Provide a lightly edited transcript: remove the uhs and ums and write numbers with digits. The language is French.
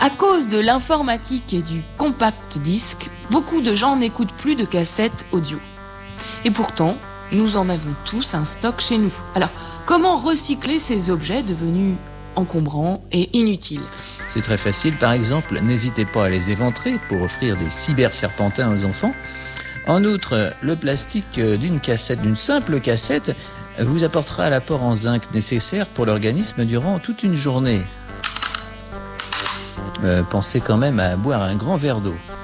À cause de l'informatique et du compact disque, beaucoup de gens n'écoutent plus de cassettes audio. Et pourtant, nous en avons tous un stock chez nous. Alors, comment recycler ces objets devenus encombrants et inutiles ? C'est très facile. Par exemple, n'hésitez pas à les éventrer pour offrir des cyberserpentins aux enfants. En outre, le plastique d'une simple cassette, vous apportera l'apport en zinc nécessaire pour l'organisme durant toute une journée. Pensez quand même à boire un grand verre d'eau.